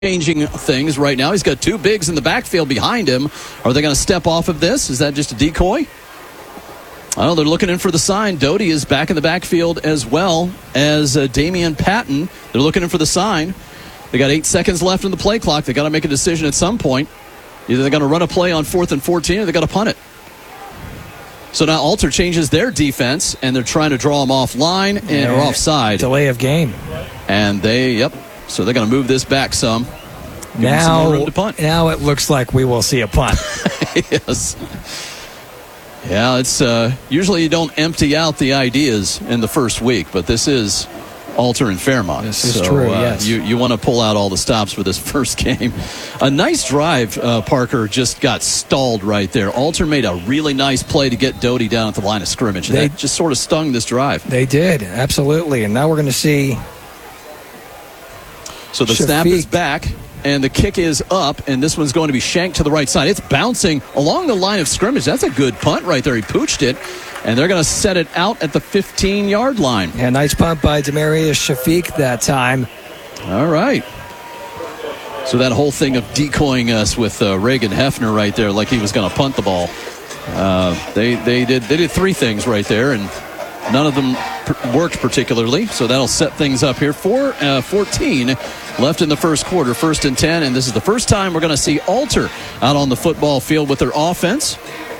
changing things right now. He's got two bigs in the backfield behind him. Are they going to step off of this? Is that just a decoy? Oh, they're looking in for the sign. Doty is back in the backfield as well as Damian Patton. They're looking in for the sign. They got 8 seconds left in the play clock. They got to make a decision at some point. Either they're going to run a play on 4th and 14 or they got to punt it. So now Alter changes their defense, and they're trying to draw them offline or offside. Delay of game. And so they're going to move this back some. Now, some room to punt. Now it looks like we will see a punt. Yes. Yeah, it's usually you don't empty out the ideas in the first week, but this is Alter and Fairmont. This is true, yes. You want to pull out all the stops for this first game. A nice drive, Parker, just got stalled right there. Alter made a really nice play to get Doty down at the line of scrimmage. That just sort of stung this drive. They did, absolutely. And now we're going to see... So the snap is back, and the kick is up, and this one's going to be shanked to the right side. It's bouncing along the line of scrimmage. That's a good punt right there. He pooched it, and they're going to set it out at the 15-yard line. Yeah, nice punt by Demarius Shafiq that time. All right. So that whole thing of decoying us with Reagan Hefner right there like he was going to punt the ball. They did three things right there, and none of them worked particularly, so that'll set things up here. 14 left in the first quarter, 1st and 10, and this is the first time we're going to see Alter out on the football field with their offense.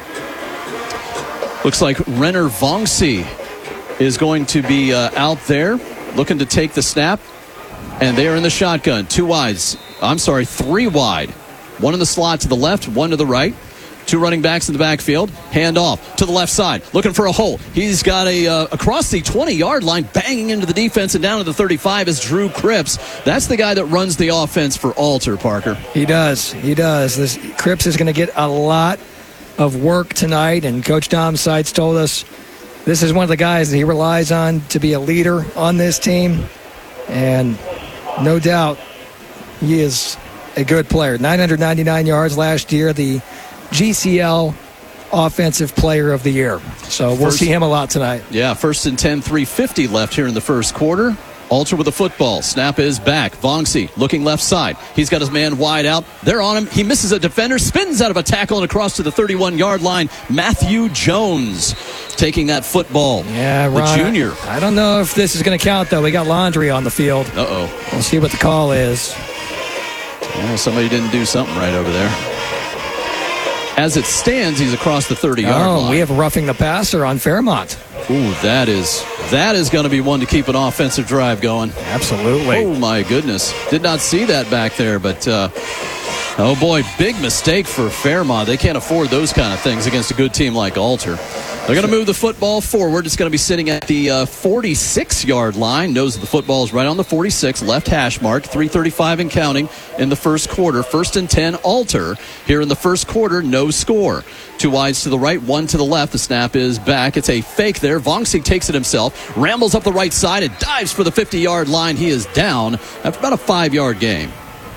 Looks like Renner Vongsi is going to be out there looking to take the snap, and they are in the shotgun. 3 wide. One in the slot to the left, one to the right. 2 running backs in the backfield. Hand off to the left side. Looking for a hole. He's got across the 20-yard line, banging into the defense and down to the 35 is Drew Cripps. That's the guy that runs the offense for Alter, Parker. He does. This Cripps is going to get a lot of work tonight, and Coach Dom Seitz told us this is one of the guys that he relies on to be a leader on this team. And no doubt he is a good player. 999 yards last year. The GCL Offensive Player of the Year. So we'll see him a lot tonight. Yeah, 1st and 10, 3:50 left here in the first quarter. Alter with the football. Snap is back. Vongsi looking left side. He's got his man wide out. They're on him. He misses a defender, spins out of a tackle and across to the 31-yard line. Matthew Jones taking that football. Yeah, Ron, the junior. I don't know if this is going to count, though. We got Laundry on the field. Uh-oh. We'll see what the call is. Yeah, somebody didn't do something right over there. As it stands, he's across the 30-yard line. We have roughing the passer on Fairmont. Ooh, that is going to be one to keep an offensive drive going. Absolutely. Oh, my goodness. Did not see that back there, but, oh, boy, big mistake for Fairmont. They can't afford those kind of things against a good team like Alter. They're going to move the football forward. It's going to be sitting at the 46-yard line. Nose of the football is right on the 46, left hash mark, 3:35 and counting in the first quarter. 1st and 10, Alter. Here in the first quarter, no score. 2 wides to the right, 1 to the left. The snap is back. It's a fake there. Vongsi takes it himself, rambles up the right side, and dives for the 50-yard line. He is down after about a 5-yard gain.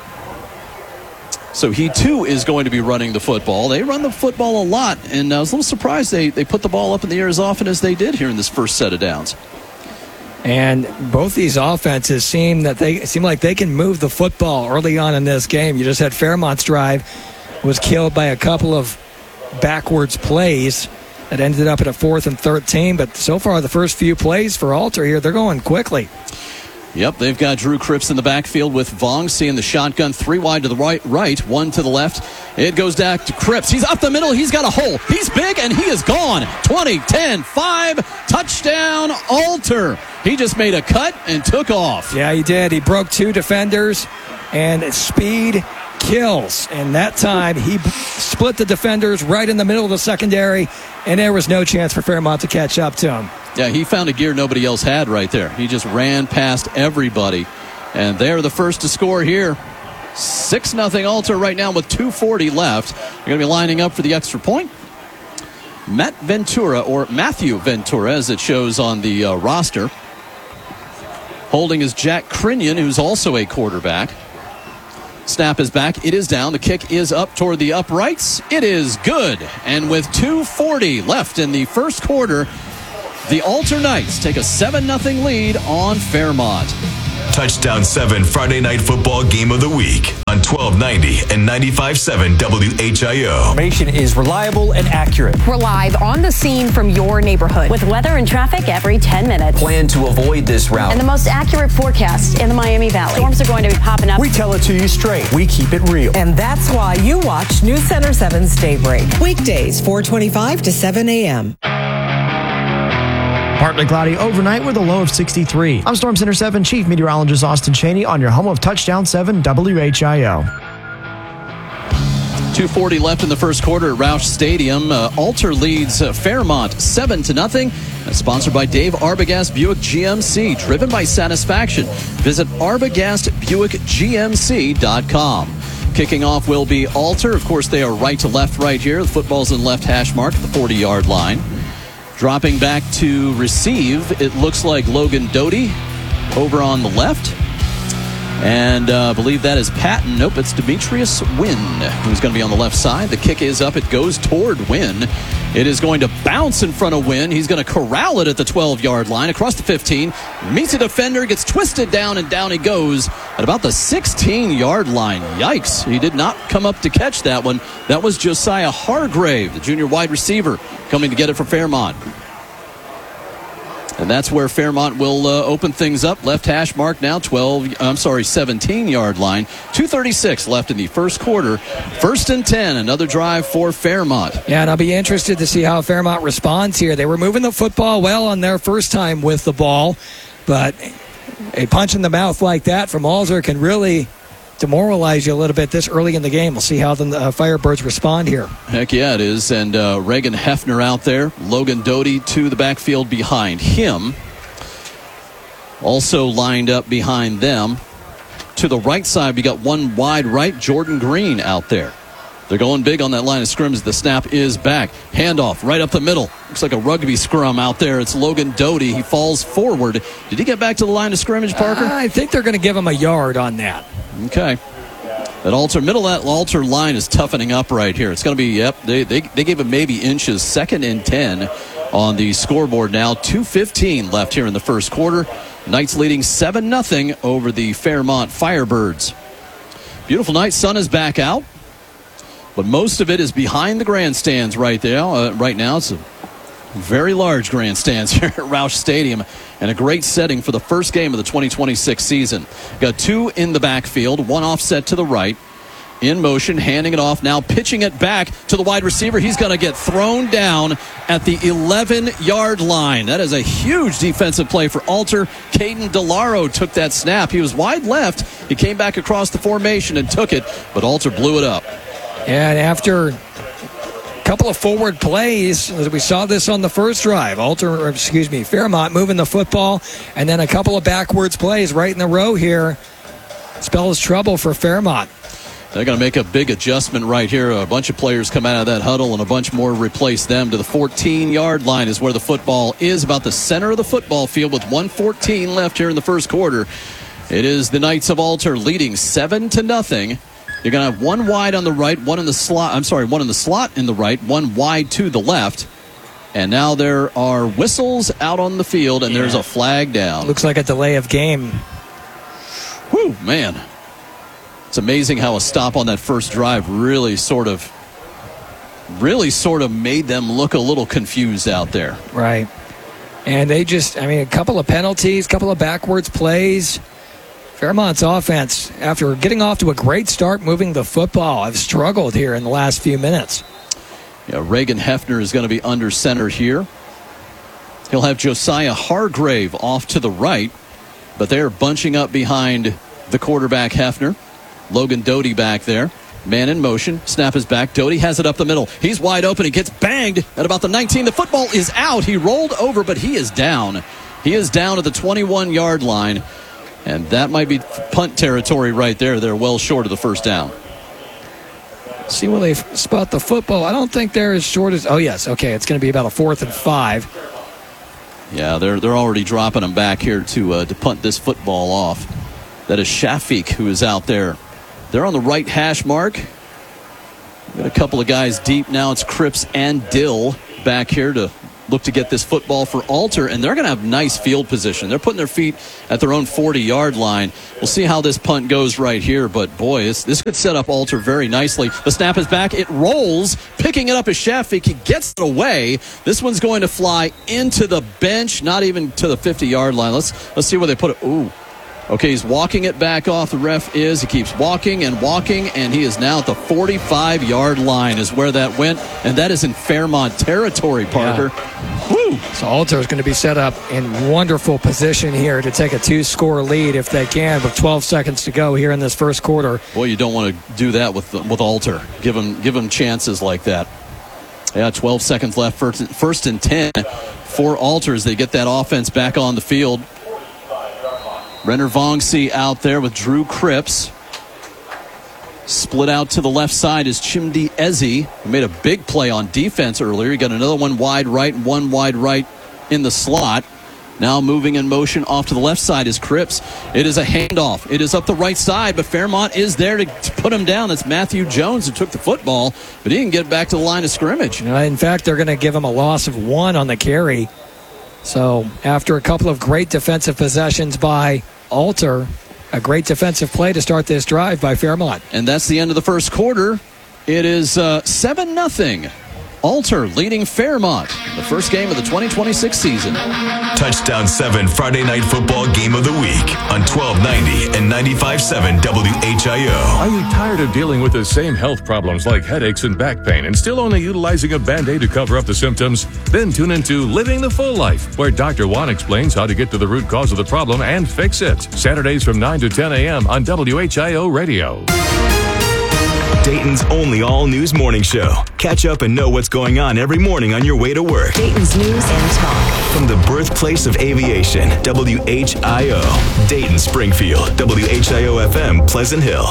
So he, too, is going to be running the football. They run the football a lot, and I was a little surprised they put the ball up in the air as often as they did here in this first set of downs. And both these offenses seem like they can move the football early on in this game. You just had Fairmont's drive was killed by a couple of backwards plays that ended up at a 4th and 13. But so far, the first few plays for Alter here, they're going quickly. Yep, they've got Drew Cripps in the backfield with Vongsi in the shotgun. 3 wide to the right, 1 to the left. It goes back to Cripps. He's up the middle. He's got a hole. He's big, and he is gone. 20, 10, 5. Touchdown, Alter. He just made a cut and took off. Yeah, he did. He broke 2 defenders, and speed kills. And that time, he split the defenders right in the middle of the secondary, and there was no chance for Fairmont to catch up to him. Yeah, he found a gear nobody else had right there. He just ran past everybody. And they're the first to score here. 6-0 Alter right now with 2:40 left. They're going to be lining up for the extra point. Matthew Ventura, as it shows on the roster. Holding is Jack Crinion, who's also a quarterback. Snap is back. It is down. The kick is up toward the uprights. It is good. And with 2:40 left in the first quarter, the Alter Knights take a 7-0 lead on Fairmont. Touchdown 7 Friday Night Football Game of the Week on 1290 and 95.7 WHIO. Information is reliable and accurate. We're live on the scene from your neighborhood with weather and traffic every 10 minutes. Plan to avoid this route. And the most accurate forecast in the Miami Valley. Storms are going to be popping up. We tell it to you straight. We keep it real. And that's why you watch News Center 7's Daybreak. Weekdays, 4:25 to 7 a.m. Partly cloudy overnight with a low of 63. I'm Storm Center 7 Chief Meteorologist Austin Cheney on your home of Touchdown 7 WHIO. 2:40 left in the first quarter at Roush Stadium. Alter leads Fairmont 7-0. Sponsored by Dave Arbogast Buick GMC, driven by satisfaction. Visit ArbogastBuickGMC.com. Kicking off will be Alter. Of course, they are right to left right here. The football's in left hash mark at the 40-yard line. Dropping back to receive, it looks like Logan Doty over on the left. And I believe that is Patton. Nope, it's Demetrius Wynn who's going to be on the left side. The kick is up. It goes toward Wynn. It is going to bounce in front of Wynn. He's going to corral it at the 12-yard line across the 15. Meets a defender, gets twisted down, and down he goes at about the 16-yard line. Yikes. He did not come up to catch that one. That was Josiah Hargrave, the junior wide receiver, coming to get it for Fairmont. And that's where Fairmont will open things up. Left hash mark now, 17-yard line. 2:36 left in the first quarter. 1st and 10, another drive for Fairmont. Yeah, and I'll be interested to see how Fairmont responds here. They were moving the football well on their first time with the ball, but a punch in the mouth like that from Alter can really demoralize you a little bit this early in the game. We'll see how the Firebirds respond here. Heck yeah, it is. And Reagan Hefner out there. Logan Doty to the backfield behind him. Also lined up behind them. To the right side, we got one wide right, Jordan Green out there. They're going big on that line of scrimmage. The snap is back. Handoff right up the middle. Looks like a rugby scrum out there. It's Logan Doty. He falls forward. Did he get back to the line of scrimmage, Parker? I think they're going to give him a yard on that. Okay. That middle of that Alter line is toughening up right here. It's going to be, they gave him maybe inches. 2nd and 10 on the scoreboard now. 2:15 left here in the first quarter. Knights leading 7-0 over the Fairmont Firebirds. Beautiful night. Sun is back out. But most of it is behind the grandstands right there. Right now, it's a very large grandstands here at Roush Stadium, and a great setting for the first game of the 2026 season. Got two in the backfield, one offset to the right. In motion, handing it off now, pitching it back to the wide receiver. He's going to get thrown down at the 11-yard line. That is a huge defensive play for Alter. Caden DeLaro took that snap. He was wide left. He came back across the formation and took it, but Alter blew it up. And after a couple of forward plays, we saw this on the first drive. Fairmont moving the football, and then a couple of backwards plays right in a row here. Spells trouble for Fairmont. They're going to make a big adjustment right here. A bunch of players come out of that huddle, and a bunch more replace them. To the 14-yard line is where the football is, about the center of the football field with 1:14 left here in the first quarter. It is the Knights of Alter leading 7-0. You're going to have one wide on the right, one in the slot in the right, one wide to the left. And now there are whistles out on the field, and there's a flag down. Looks like a delay of game. Whew, man. It's amazing how a stop on that first drive really sort of made them look a little confused out there. Right. And they a couple of penalties, couple of backwards plays. Fairmont's offense, after getting off to a great start moving the football, have struggled here in the last few minutes. Yeah, Reagan Hefner is going to be under center here. He'll have Josiah Hargrave off to the right, but they're bunching up behind the quarterback Hefner. Logan Doty back there. Man in motion. Snap is back. Doty has it up the middle. He's wide open. He gets banged at about the 19. The football is out. He rolled over, but he is down. He is down at the 21-yard line. And that might be punt territory right there. They're well short of the first down. See where they spot the football. I don't think they're as short as... Oh, yes. Okay, it's going to be about a 4th and 5. Yeah, they're already dropping them back here to punt this football off. That is Shafiq who is out there. They're on the right hash mark. Got a couple of guys deep now. It's Cripps and Dill back here to look to get this football for Alter, and they're going to have nice field position. They're putting their feet at their own 40-yard line. We'll see how this punt goes right here, but boy, this could set up Alter very nicely. The snap is back. It rolls. Picking it up is Shafik. He gets it away. This one's going to fly into the bench, not even to the 50-yard line. Let's see where they put it. Ooh. Okay, he's walking it back off. The ref is. He keeps walking, and he is now at the 45-yard line is where that went, and that is in Fairmont territory, Parker. Yeah. Woo! So Alter is going to be set up in wonderful position here to take a 2-score lead if they can with 12 seconds to go here in this first quarter. Boy, you don't want to do that with Alter. Give him chances like that. Yeah, 12 seconds left. First and 10 for Alter as they get that offense back on the field. Renner Vongsi out there with Drew Cripps. Split out to the left side is Chimdi Ezi, who made a big play on defense earlier. He got another one wide right and one wide right in the slot. Now moving in motion off to the left side is Cripps. It is a handoff. It is up the right side, but Fairmont is there to put him down. That's Matthew Jones who took the football, but he didn't get back to the line of scrimmage. In fact, they're going to give him a loss of 1 on the carry. So after a couple of great defensive possessions by Alter, a great defensive play to start this drive by Fairmont. And that's the end of the first quarter. It is 7-0. Alter leading Fairmont, the first game of the 2026 season. Touchdown 7 Friday Night Football Game of the Week on 1290 and 95.7 WHIO. Are you tired of dealing with the same health problems like headaches and back pain and still only utilizing a Band-Aid to cover up the symptoms? Then tune into Living the Full Life, where Dr. Juan explains how to get to the root cause of the problem and fix it. Saturdays from 9 to 10 a.m. on WHIO Radio. Dayton's only all-news morning show. Catch up and know what's going on every morning on your way to work. Dayton's news and talk. From the birthplace of aviation, WHIO. Dayton, Springfield, WHIO FM, Pleasant Hill.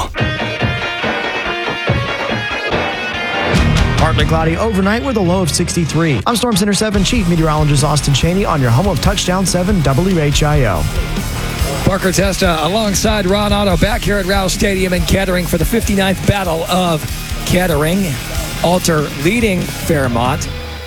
Partly cloudy overnight with a low of 63. I'm Storm Center 7 Chief Meteorologist Austin Cheney on your home of Touchdown 7 WHIO. Parker Testa alongside Ron Otto back here at Rouse Stadium in Kettering for the 59th Battle of Kettering. Alter leading Fairmont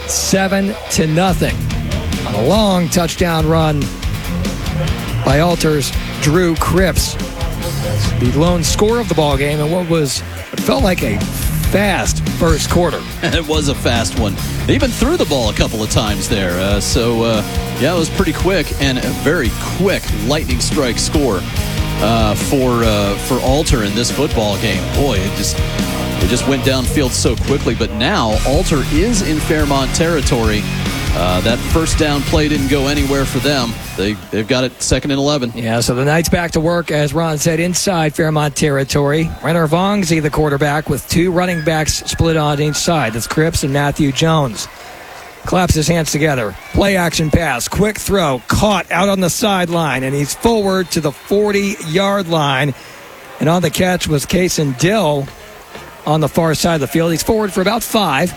7-0 on a long touchdown run by Alter's Drew Cripps. The lone score of the ball game and what felt like a fast first quarter. It was a fast one. They even threw the ball a couple of times there. Yeah, it was pretty quick and a very quick lightning strike score for Alter in this football game. Boy, it just went downfield so quickly. But now Alter is in Fairmont territory. That first down play didn't go anywhere for them. They've got it 2nd and 11. Yeah, so the Knights back to work, as Ron said, inside Fairmont territory. Renner Vongsi, the quarterback, with 2 running backs split on each side. That's Cripps and Matthew Jones. Claps his hands together. Play action pass. Quick throw. Caught out on the sideline. And he's forward to the 40-yard line. And on the catch was Kason Dill on the far side of the field. He's forward for about 5.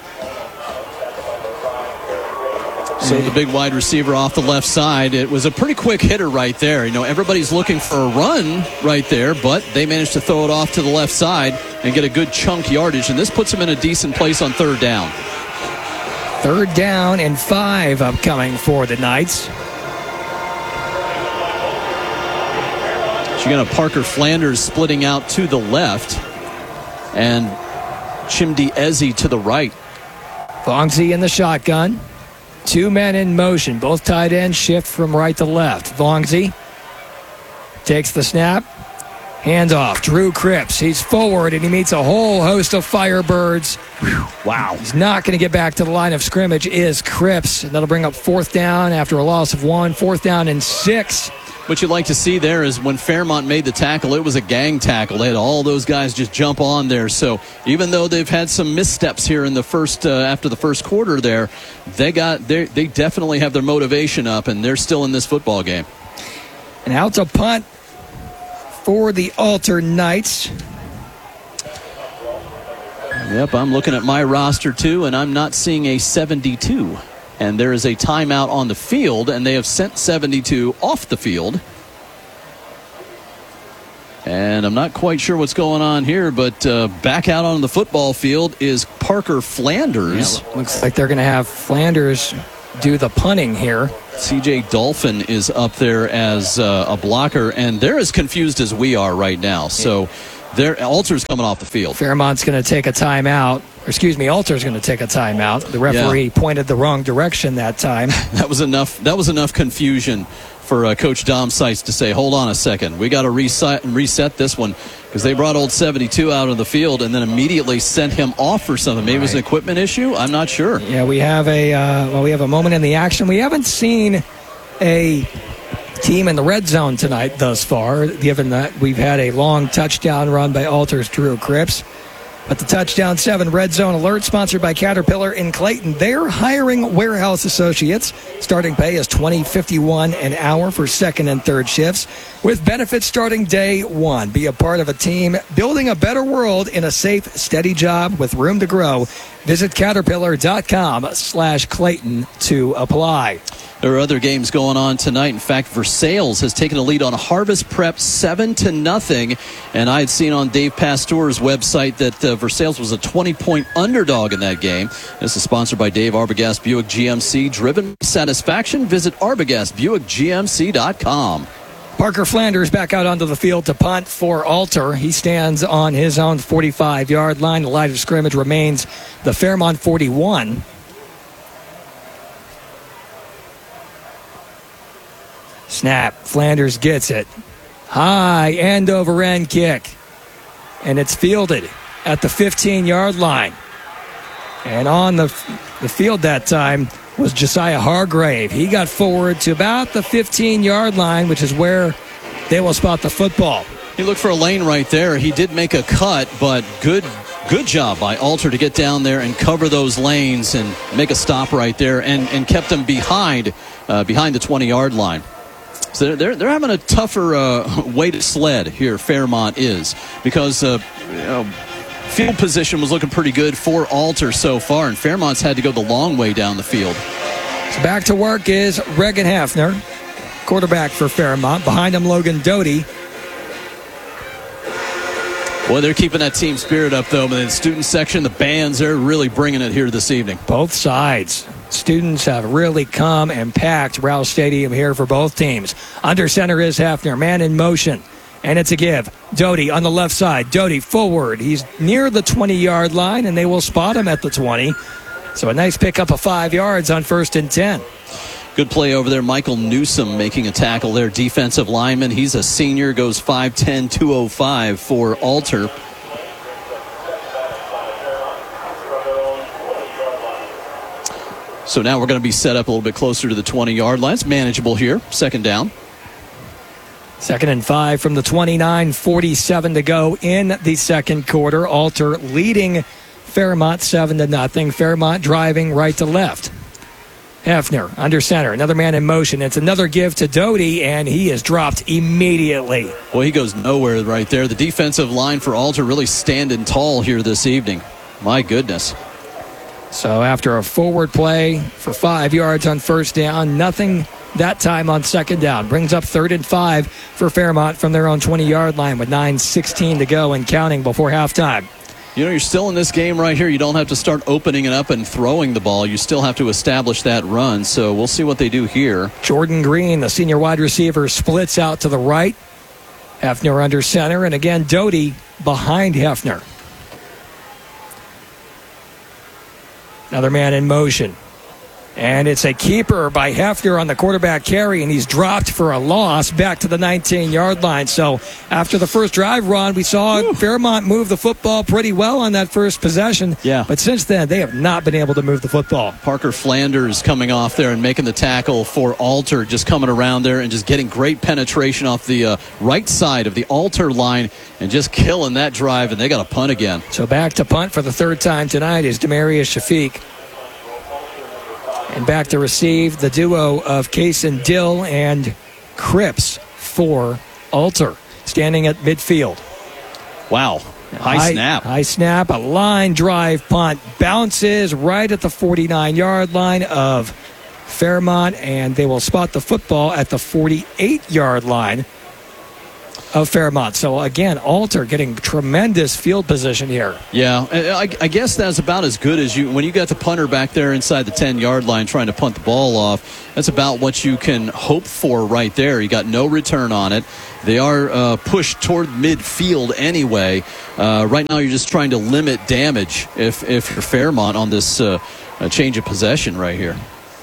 So the big wide receiver off the left side, it was a pretty quick hitter right there. You know, everybody's looking for a run right there, but they managed to throw it off to the left side and get a good chunk yardage. And this puts them in a decent place on 3rd down. 3rd down and 5 upcoming for the Knights. So you got a Parker Flanders splitting out to the left and Chimdi Ezi to the right. Vongsi in the shotgun. 2 men in motion. Both tight ends shift from right to left. Vongsi takes the snap. Handoff. Drew Cripps. He's forward and he meets a whole host of Firebirds. Whew, wow. He's not going to get back to the line of scrimmage is Cripps. And that'll bring up 4th down after a loss of 1. 4th down and 6. What you'd like to see there is when Fairmont made the tackle, it was a gang tackle. They had all those guys just jump on there. So even though they've had some missteps here in the first after the first quarter there, they definitely have their motivation up, and they're still in this football game. And out to punt for the Alter Knights. Yep, I'm looking at my roster too, and I'm not seeing a 72. And there is a timeout on the field, and they have sent 72 off the field. And I'm not quite sure what's going on here, but back out on the football field is Parker Flanders. Yeah, looks like they're going to have Flanders do the punting here. CJ Dolphin is up there as a blocker, and they're as confused as we are right now. So Alter's coming off the field. Fairmont's going to take a timeout. Alter's going to take a timeout. The referee pointed the wrong direction that time. That was enough confusion for Coach Dom Seitz to say, hold on a second. We got to reset this one, because they brought old 72 out of the field and then immediately sent him off for something. Maybe it was an equipment issue. I'm not sure. Yeah, we have a moment in the action. We haven't seen a team in the red zone tonight thus far, given that we've had a long touchdown run by Alter's Drew Cripps. But the Touchdown 7 Red Zone Alert, sponsored by Caterpillar in Clayton. They're hiring warehouse associates. Starting pay is $20.51 an hour for second and third shifts, with benefits starting day one. Be a part of a team building a better world in a safe, steady job with room to grow. Visit Caterpillar.com/Clayton to apply. There are other games going on tonight. In fact, Versailles has taken a lead on Harvest Prep 7-0. And I had seen on Dave Pasteur's website that Versailles was a 20-point underdog in that game. This is sponsored by Dave Arbogast Buick GMC. Driven satisfaction. Visit ArbogastBuickGMC.com. Parker Flanders back out onto the field to punt for Alter. He stands on his own 45-yard line. The line of scrimmage remains the Fairmont 41. Snap. Flanders gets it. High end-over-end kick. And it's fielded at the 15-yard line. And on the field that time was Josiah Hargrave. He got forward to about the 15-yard line, which is where they will spot the football. He looked for a lane right there. He did make a cut, but good job by Alter to get down there and cover those lanes and make a stop right there and kept them behind the 20-yard line. So they're having a tougher way to sled here, Fairmont is, because field position was looking pretty good for Alter so far, and Fairmont's had to go the long way down the field. So back to work is Regan Hafner, quarterback for Fairmont. Behind him, Logan Doty. Well, they're keeping that team spirit up, though. But the student section, the bands, they're really bringing it here this evening. Both sides. Students have really come and packed Rouse Stadium here for both teams. Under center is Hafner, man in motion. And it's a give. Doty on the left side. Doty forward. He's near the 20-yard line, and they will spot him at the 20. So a nice pickup of 5 yards on 1st and 10. Good play over there. Michael Newsom making a tackle there. Defensive lineman. He's a senior. Goes 5'10", 205 for Alter. So now we're going to be set up a little bit closer to the 20-yard line. It's manageable here. Second down. 2nd and 5 from the 29, 47 to go in the second quarter. Alter leading Fairmont 7-0. Fairmont driving right to left. Hafner under center. Another man in motion. It's another give to Doty, and he is dropped immediately. Well, he goes nowhere right there. The defensive line for Alter really standing tall here this evening. My goodness. So after a forward play for 5 yards on 1st down, nothing that time on 2nd down. Brings up 3rd and 5 for Fairmont from their own 20-yard line with 9:16 to go and counting before halftime. You know, you're still in this game right here. You don't have to start opening it up and throwing the ball. You still have to establish that run. So we'll see what they do here. Jordan Green, the senior wide receiver, splits out to the right. Hafner under center. And again, Doty behind Hafner. Another man in motion. And it's a keeper by Hafner on the quarterback carry, and he's dropped for a loss back to the 19-yard line. So after the first drive run, we saw Fairmont move the football pretty well on that first possession. Yeah. But since then, they have not been able to move the football. Parker Flanders coming off there and making the tackle for Alter, just coming around there and just getting great penetration off the right side of the Alter line and just killing that drive, and they got a punt again. So back to punt for the third time tonight is Demarius Shafiq. And back to receive the duo of Kaysen Dill and Cripps for Alter, standing at midfield. Wow. High snap. High snap, a line drive punt. Bounces right at the 49-yard line of Fairmont, and they will spot the football at the 48-yard line of Fairmont. So, again, Alter getting tremendous field position here. Yeah, I guess that's about as good as when you got the punter back there inside the 10-yard line trying to punt the ball off. That's about what you can hope for right there. You got no return on it. They are pushed toward midfield anyway. Right now you're just trying to limit damage if you're Fairmont on this change of possession right here.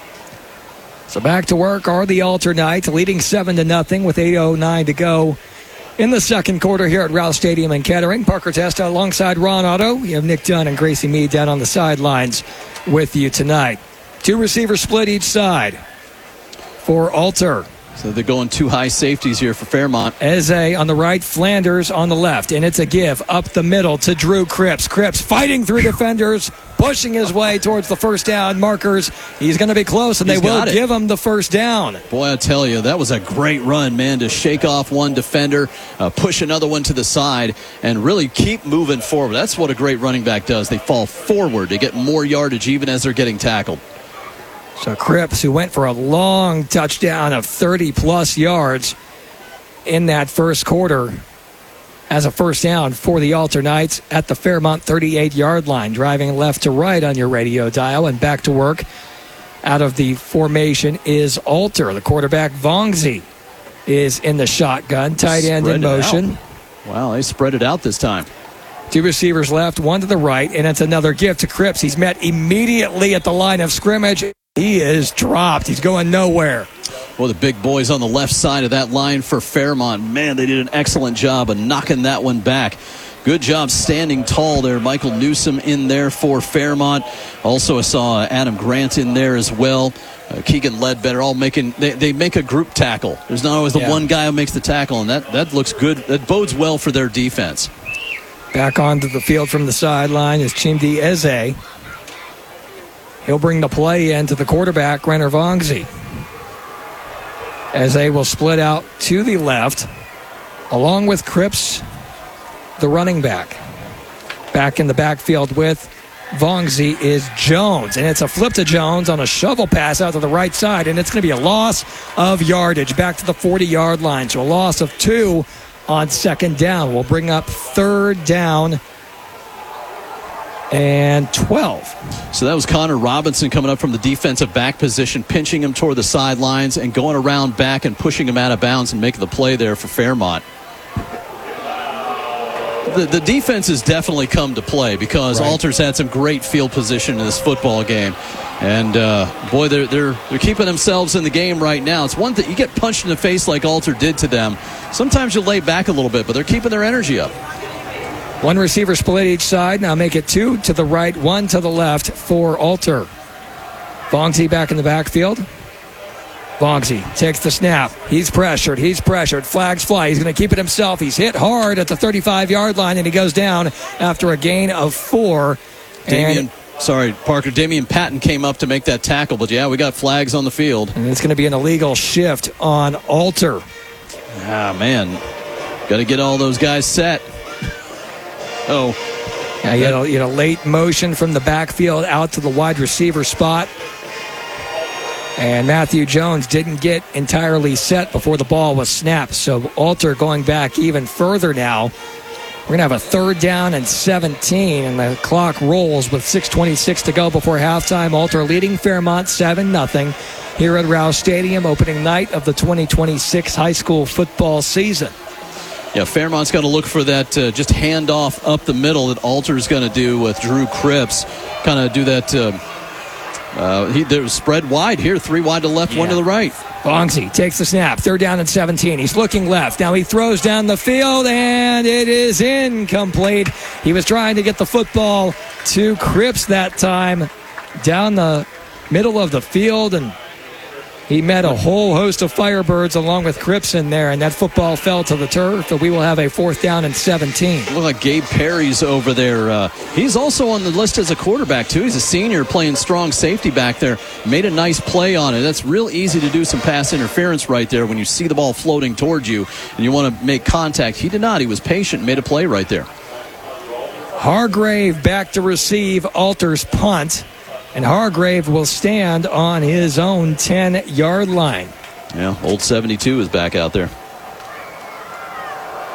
So back to work are the Alter Knights, leading 7-0 with 8:09 to go in the second quarter here at Rouse Stadium in Kettering. Parker Testa alongside Ron Otto. You have Nick Dunn and Gracie Mead down on the sidelines with you tonight. 2 receivers split each side for Alter. So they're going 2 high safeties here for Fairmont. Eze on the right, Flanders on the left, and it's a give up the middle to Drew Cripps. Cripps fighting through defenders, pushing his way towards the first down markers. He's going to be close, and they will give him the first down. Boy, I tell you, that was a great run, man, to shake off one defender, push another one to the side, and really keep moving forward. That's what a great running back does. They fall forward. They get more yardage even as they're getting tackled. So Cripps, who went for a long touchdown of 30-plus yards in that first quarter as a first down for the Alter Knights at the Fairmont 38-yard line, driving left to right on your radio dial. And back to work out of the formation is Alter. The quarterback, Vongzi, is in the shotgun, tight end in motion. Wow, they spread it out this time. 2 receivers left, 1 to the right, and it's another give to Cripps. He's met immediately at the line of scrimmage. He is dropped. He's going nowhere. Well, the big boys on the left side of that line for Fairmont. Man, they did an excellent job of knocking that one back. Good job standing tall there. Michael Newsom in there for Fairmont. Also, I saw Adam Grant in there as well. Keegan Ledbetter, all making, they make a group tackle. There's not always the one guy who makes the tackle, and that looks good. That bodes well for their defense. Back onto the field from the sideline is Chimdi Eze. He'll bring the play in to the quarterback, Renner Vongzi. Eze will split out to the left, along with Cripps, the running back. Back in the backfield with Vongzi is Jones, and it's a flip to Jones on a shovel pass out to the right side, and it's going to be a loss of yardage back to the 40-yard line. So a loss of 2 on second down. We'll bring up third down and 12. So that was Connor Robinson coming up from the defensive back position, pinching him toward the sidelines and going around back and pushing him out of bounds and making the play there for Fairmont. The defense has definitely come to play because Alter's had some great field position in this football game. And, boy, they're keeping themselves in the game right now. It's one thing, you get punched in the face like Alter did to them. Sometimes you lay back a little bit, but they're keeping their energy up. 1 receiver split each side. Now make it 2 to the right, 1 to the left for Alter. Vongzi back in the backfield. Vongzi takes the snap. He's pressured. Flags fly. He's going to keep it himself. He's hit hard at the 35-yard line, and he goes down after a gain of 4. Parker. Damian Patton came up to make that tackle, but we got flags on the field. And it's going to be an illegal shift on Alter. Ah, man. Got to get all those guys set. Oh. Yeah, you had a late motion from the backfield out to the wide receiver spot. And Matthew Jones didn't get entirely set before the ball was snapped. So Alter going back even further now. We're going to have a third down and 17, and the clock rolls with 6:26 to go before halftime. Alter leading Fairmont 7-0 here at Rouse Stadium, opening night of the 2026 high school football season. Yeah, Fairmont's got to look for that just handoff up the middle that Alter's going to do with Drew Cripps. Kind of do that. They're spread wide here, 3 wide to the left, 1 to the right. Vongzi takes the snap, third down and 17. He's looking left. Now he throws down the field, and it is incomplete. He was trying to get the football to Cripps that time down the middle of the field, and he met a whole host of Firebirds along with Cripps in there, and that football fell to the turf. So we will have a 4th down and 17. Look like Gabe Perry's over there. He's also on the list as a quarterback, too. He's a senior playing strong safety back there. Made a nice play on it. That's real easy to do some pass interference right there when you see the ball floating towards you and you want to make contact. He did not. He was patient and made a play right there. Hargrave back to receive Alter's punt. And Hargrave will stand on his own 10-yard line. Yeah, old 72 is back out there.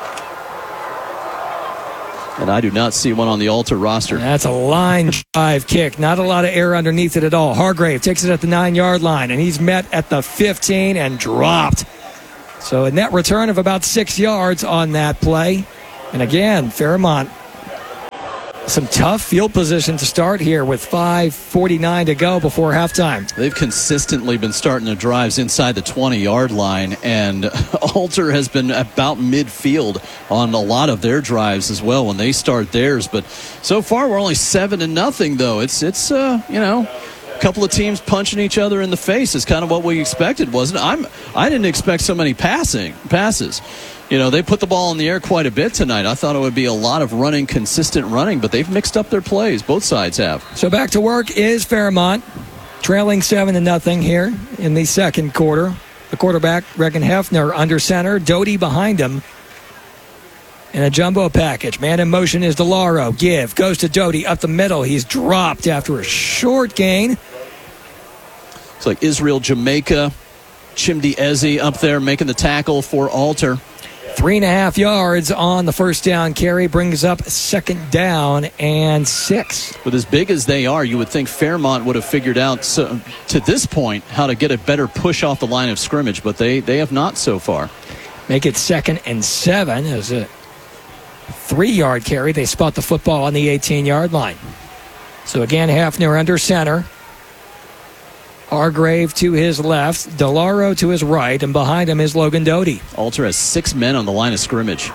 And I do not see one on the Alter roster. That's a line drive kick. Not a lot of air underneath it at all. Hargrave takes it at the 9-yard line, and he's met at the 15 and dropped. So a net return of about 6 yards on that play. And again, Fairmont, some tough field position to start here with 5:49 to go before halftime. They've consistently been starting their drives inside the 20-yard line, and Alter has been about midfield on a lot of their drives as well when they start theirs. But so far, we're only 7-0, though. It's a couple of teams punching each other in the face is kind of what we expected, wasn't it? I didn't expect so many passes. They put the ball in the air quite a bit tonight. I thought it would be a lot of running, consistent running, but they've mixed up their plays. Both sides have. So back to work is Fairmont, trailing 7-0 here in the second quarter. The quarterback, Regan Hefner, under center. Doty behind him in a jumbo package. Man in motion is DeLauro. Goes to Doty up the middle. He's dropped after a short gain. It's like Israel Jamaica, Chimdi Ezi up there making the tackle for Alter. 3.5 yards on the first down carry, brings up second down and 6. But as big as they are, you would think Fairmont would have figured out to this point how to get a better push off the line of scrimmage, but they have not so far. Make it 2nd and 7 as a 3-yard carry. They spot the football on the 18-yard line. So again, Hefner under center. Hargrave to his left, DeLauro to his right, and behind him is Logan Doty. Alter has 6 men on the line of scrimmage.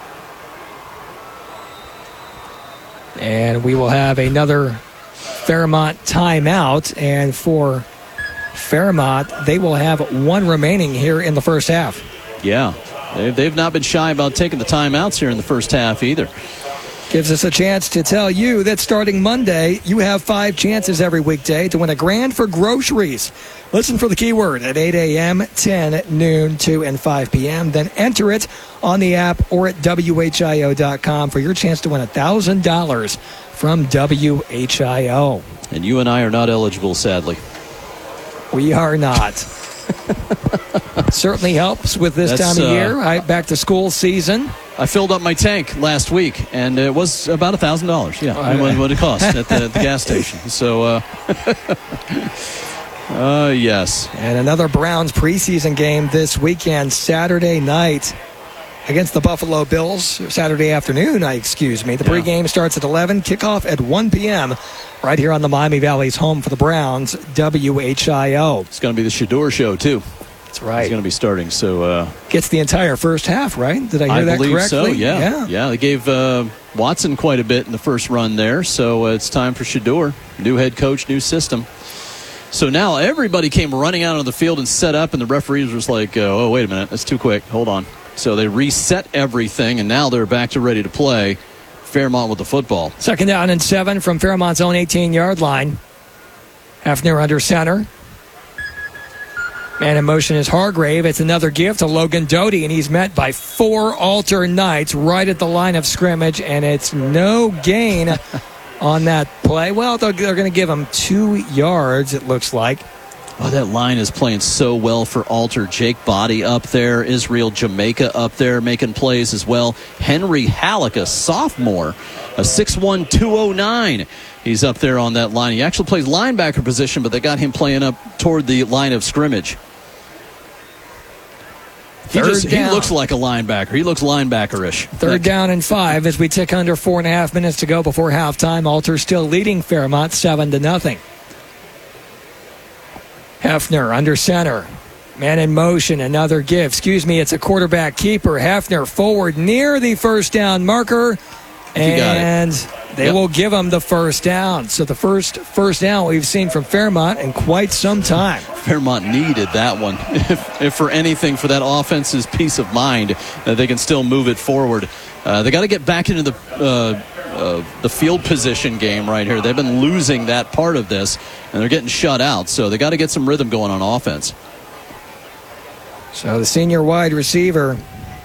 And we will have another Fairmont timeout. And for Fairmont, they will have 1 remaining here in the first half. Yeah, they've not been shy about taking the timeouts here in the first half either. Gives us a chance to tell you that starting Monday, you have 5 chances every weekday to win $1,000 for groceries. Listen for the keyword at 8 a.m., 10, noon, 2, and 5 p.m. Then enter it on the app or at WHIO.com for your chance to win $1,000 from WHIO. And you and I are not eligible, sadly. We are not. Certainly helps with this time of year. Back to school season. I filled up my tank last week, and it was about $1,000. Yeah, what it cost at the gas station. So, yes. And another Browns preseason game this weekend, Saturday night against the Buffalo Bills. Saturday afternoon, excuse me. The pregame starts at 11, kickoff at 1 p.m. right here on the Miami Valley's home for the Browns, WHIO. It's going to be the Shador show, too. That's right. He's going to be starting. So gets the entire first half, right? Did I hear that correctly? I believe so, yeah. They gave Watson quite a bit in the first run there, so it's time for Shador. New head coach, new system. So now everybody came running out on the field and set up, and the referees was like, oh, wait a minute, that's too quick. Hold on. So they reset everything, and now they're back to ready to play. Fairmont with the football. 2nd down and 7 from Fairmont's own 18-yard line. Hefner under center. Man in motion is Hargrave. It's another gift to Logan Doty, and he's met by 4 Alter Knights right at the line of scrimmage, and it's no gain on that play. Well, they're going to give him 2 yards, it looks like. Oh, that line is playing so well for Alter. Jake Body up there. Israel Jamaica up there making plays as well. Henry Halleck, a sophomore, a 6'1", 209. He's up there on that line. He actually plays linebacker position, but they got him playing up toward the line of scrimmage. He looks like a linebacker. He looks linebacker-ish. 3rd down and 5 as we tick under 4.5 minutes to go before halftime. Alter still leading Fairmont 7-0. Hefner under center. Man in motion, another give. It's a quarterback keeper. Hefner forward near the first down marker. And they will give him the first down. So the first down we've seen from Fairmont in quite some time. Fairmont needed that one. If for anything, for that offense's peace of mind, that they can still move it forward. They got to get back into the field position game right here. They've been losing that part of this, and they're getting shut out. So they got to get some rhythm going on offense. So the senior wide receiver,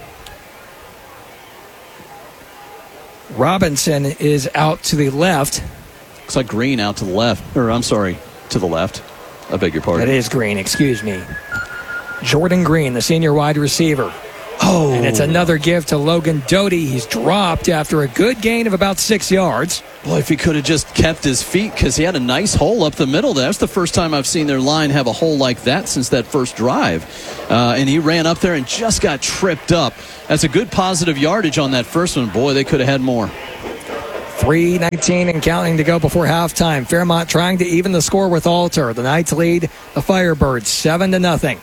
Robinson, is out to the left. Looks like Green out to the left. Or, I'm sorry, to the left. I beg your pardon. That is Green, excuse me. Jordan Green, the senior wide receiver. Oh. And it's another give to Logan Doty. He's dropped after a good gain of about 6 yards. Boy, if he could have just kept his feet, because he had a nice hole up the middle. That's the first time I've seen their line have a hole like that since that first drive. And he ran up there and just got tripped up. That's a good positive yardage on that first one. Boy, they could have had more. 3:19 and counting to go before halftime. Fairmont trying to even the score with Alter. The Knights lead the Firebirds 7-0.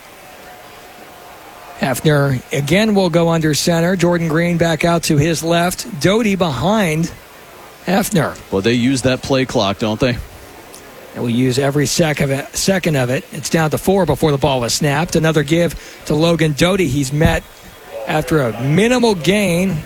Hefner again will go under center. Jordan Green back out to his left. Doty behind Hefner. Well, they use that play clock, don't they? And we use every second of it. It's down to 4 before the ball was snapped. Another give to Logan Doty. He's met after a minimal gain.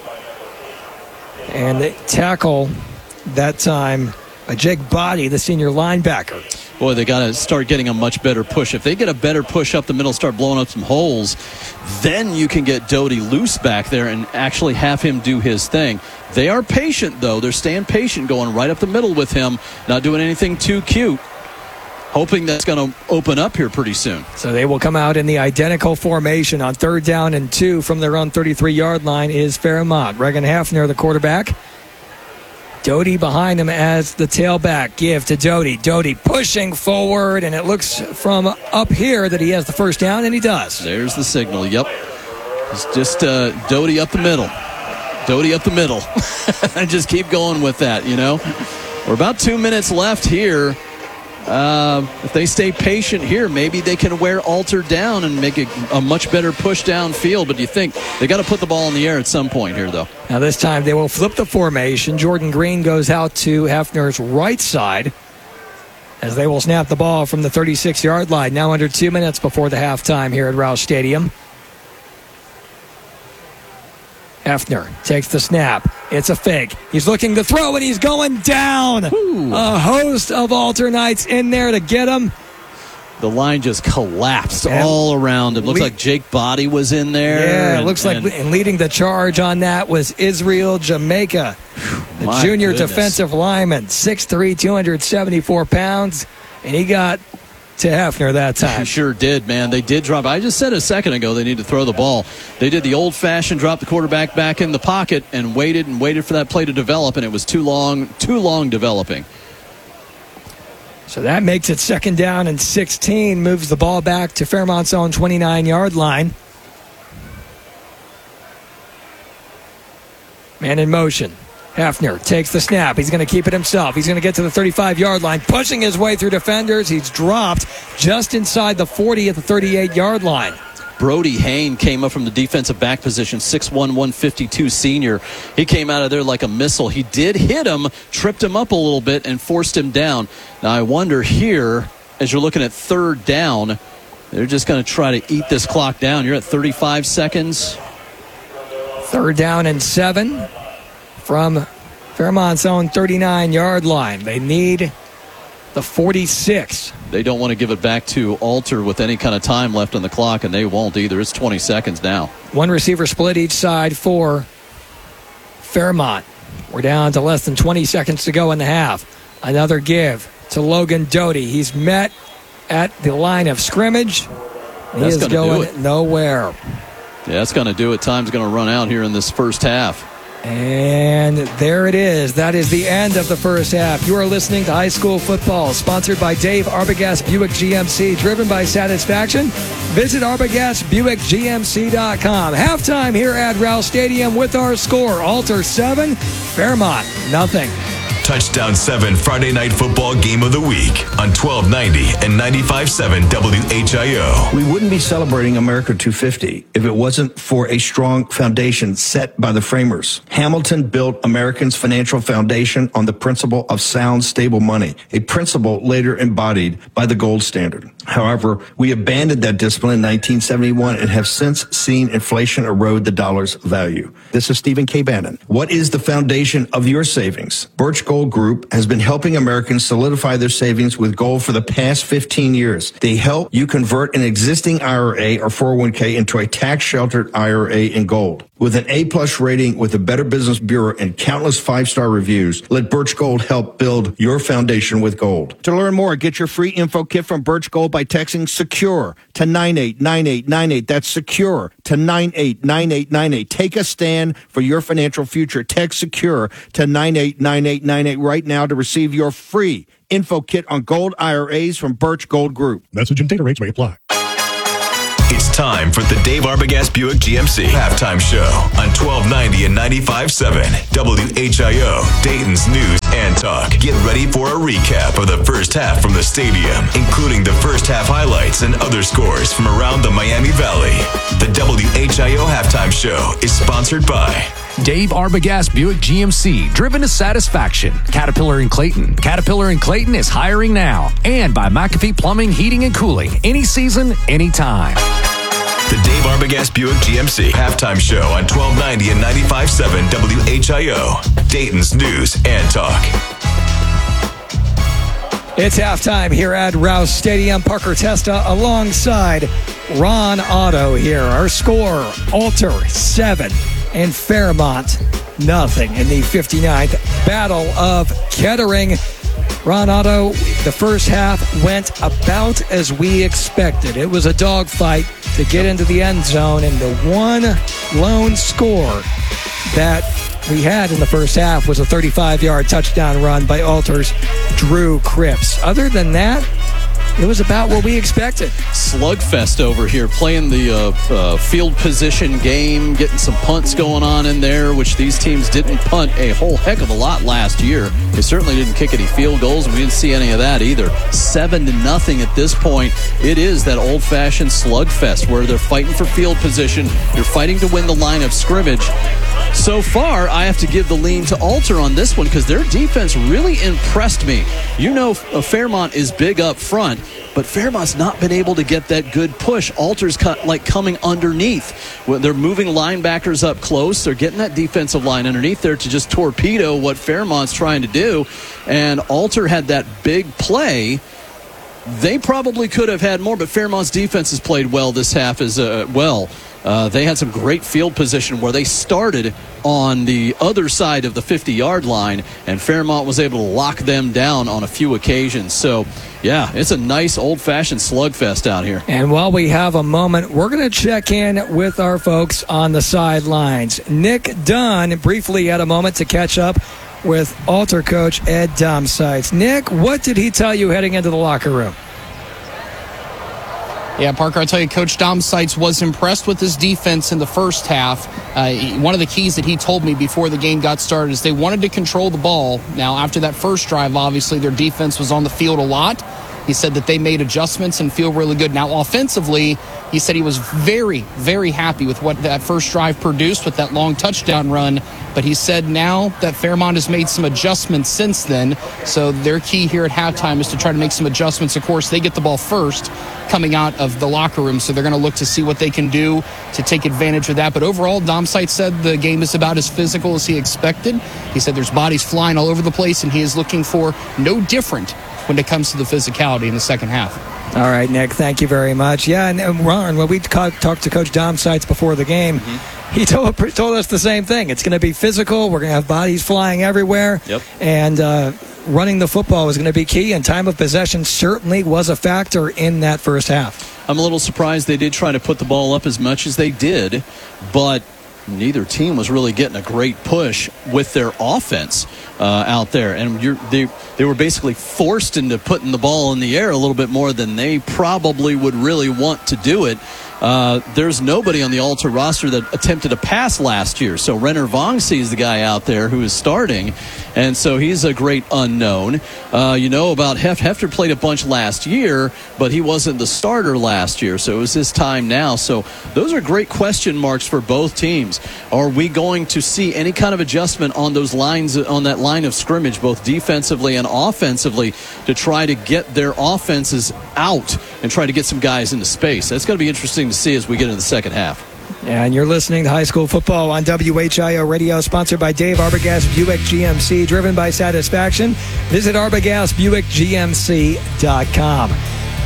And they tackle that time by Jake Body, the senior linebacker. Boy, they got to start getting a much better push. If they get a better push up the middle, start blowing up some holes, then you can get Doty loose back there and actually have him do his thing. They are patient, though. They're staying patient, going right up the middle with him, not doing anything too cute, hoping that's going to open up here pretty soon. So they will come out in the identical formation on 3rd down and 2 from their own 33-yard line is Fairmont. Regan Hefner, the quarterback. Doty behind him as the tailback. Give to Doty. Doty pushing forward, and it looks from up here that he has the first down, and he does. There's the signal. Yep. It's just Doty up the middle. Doty up the middle. And just keep going with that, you know. We're about 2 minutes left here. If they stay patient here, maybe they can wear Alter down and make a much better push downfield. But you think they got to put the ball in the air at some point here, though. Now this time they will flip the formation. Jordan Green goes out to Hefner's right side as they will snap the ball from the 36-yard line. Now under 2 minutes before the halftime here at Roush Stadium. Hefner takes the snap. It's a fake. He's looking to throw, and he's going down. Ooh. A host of Alter Knights in there to get him. The line just collapsed all around. It looks like Jake Body was in there. Yeah, it looks like and leading the charge on that was Israel Jamaica, the junior defensive lineman, 6'3", 274 pounds, and he got to Hefner that time. He sure did, man. They did drop. I just said a second ago they need to throw the ball. They did the old-fashioned drop the quarterback back in the pocket and waited for that play to develop, and it was too long developing. So that makes it 2nd down and 16, moves the ball back to Fairmont's own 29-yard line. Man in motion. Hefner takes the snap. He's going to keep it himself. He's going to get to the 35-yard line, pushing his way through defenders. He's dropped just inside the 40 at the 38-yard line. Brody Hain came up from the defensive back position, 6'1", 152 senior. He came out of there like a missile. He did hit him, tripped him up a little bit, and forced him down. Now, I wonder here, as you're looking at 3rd down, they're just going to try to eat this clock down. You're at 35 seconds. 3rd down and 7 from Fairmont's own 39-yard line. They need the 46. They don't want to give it back to Alter with any kind of time left on the clock, and they won't either. It's 20 seconds now. One receiver split each side for Fairmont. We're down to less than 20 seconds to go in the half. Another give to Logan Doty. He's met at the line of scrimmage. He is going nowhere. Yeah, that's going to do it. Time's going to run out here in this first half. And there it is. That is the end of the first half. You are listening to High School Football, sponsored by Dave Arbogast Buick GMC, driven by satisfaction. Visit ArbogastBuickGMC.com. Halftime here at Roush Stadium with our score. Alter 7, Fairmont nothing. Touchdown 7 Friday Night Football Game of the Week on 1290 and 95.7 WHIO. We wouldn't be celebrating America 250 if it wasn't for a strong foundation set by the framers. Hamilton built Americans' financial foundation on the principle of sound, stable money, a principle later embodied by the gold standard. However, we abandoned that discipline in 1971 and have since seen inflation erode the dollar's value. This is Stephen K. Bannon. What is the foundation of your savings? Birch Gold Group has been helping Americans solidify their savings with gold for the past 15 years. They help you convert an existing IRA or 401k into a tax-sheltered IRA in gold. With an A-plus rating with the Better Business Bureau and countless 5-star reviews, let Birch Gold help build your foundation with gold. To learn more, get your free info kit from Birch Gold by texting SECURE to 989898. That's SECURE to 989898. Take a stand for your financial future. Text SECURE to 989898 right now to receive your free info kit on gold IRAs from Birch Gold Group. Message and data rates may apply. It's time for the Dave Arbogast Buick GMC halftime show on 1290 and 95.7 WHIO, Dayton's News and Talk. Get ready for a recap of the first half from the stadium, including the first half highlights and other scores from around the Miami Valley. The WHIO halftime show is sponsored by Dave Arbogast Buick GMC, driven to satisfaction. Caterpillar in Clayton. Caterpillar in Clayton is hiring now. And by McAfee Plumbing, Heating, and Cooling. Any season, anytime. The Dave Arbogast Buick GMC halftime show on 1290 and 95.7 WHIO, Dayton's News and Talk. It's halftime here at Rouse Stadium. Parker Testa alongside Ron Otto here. Our score, Alter 7 and Fairmont nothing in the 59th Battle of Kettering. Ron Otto, the first half went about as we expected. It was a dogfight to get into the end zone, and the one lone score that we had in the first half was a 35-yard touchdown run by Alter's Drew Cripps. Other than that, it was about what we expected. Slugfest over here, playing the field position game, getting some punts going on in there, which these teams didn't punt a whole heck of a lot last year. They certainly didn't kick any field goals, and we didn't see any of that either. 7-0 at this point. It is that old-fashioned slugfest where they're fighting for field position. You're fighting to win the line of scrimmage. So far, I have to give the lean to Alter on this one because their defense really impressed me. You know, Fairmont is big up front, but Fairmont's not been able to get that good push. Alter's coming underneath. They're moving linebackers up close. They're getting that defensive line underneath there to just torpedo what Fairmont's trying to do. And Alter had that big play. They probably could have had more, but Fairmont's defense has played well this half as well. They had some great field position where they started on the other side of the 50-yard line, and Fairmont was able to lock them down on a few occasions. So, yeah, it's a nice old-fashioned slugfest out here. And while we have a moment, we're going to check in with our folks on the sidelines. Nick Dunn briefly had a moment to catch up with Alter coach Ed Domsites. Nick, what did he tell you heading into the locker room? Yeah, Parker, I'll tell you, Coach Domsites was impressed with his defense in the first half. One of the keys that he told me before the game got started is they wanted to control the ball. Now, after that first drive, obviously, their defense was on the field a lot. He said that they made adjustments and feel really good. Now, offensively, he said he was very, very happy with what that first drive produced with that long touchdown run. But he said now that Fairmont has made some adjustments since then. So their key here at halftime is to try to make some adjustments. Of course, they get the ball first coming out of the locker room. So they're going to look to see what they can do to take advantage of that. But overall, Domsites said the game is about as physical as he expected. He said there's bodies flying all over the place, and he is looking for no different when it comes to the physicality in the second half. All right, Nick, thank you very much. Yeah, and Ron, when we talked to Coach Domsites before the game, he told us the same thing. It's going to be physical. We're going to have bodies flying everywhere. Yep. And running the football is going to be key, and time of possession certainly was a factor in that first half. I'm a little surprised they did try to put the ball up as much as they did, but neither team was really getting a great push with their offense out there. And they were basically forced into putting the ball in the air a little bit more than they probably would really want to do it. There's nobody on the Alter roster that attempted a pass last year. So Renner Vongsi is the guy out there who is starting, and so he's a great unknown. About Hefter played a bunch last year, but he wasn't the starter last year, so it was his time now. So those are great question marks for both teams. Are we going to see any kind of adjustment on those lines, on that line of scrimmage, both defensively and offensively, to try to get their offenses out and try to get some guys into space? That's going to be interesting to see as we get into the second half. And you're listening to High School Football on WHIO Radio, sponsored by Dave Arbogast Buick GMC, driven by satisfaction. Visit ArbogastBuickGMC.com.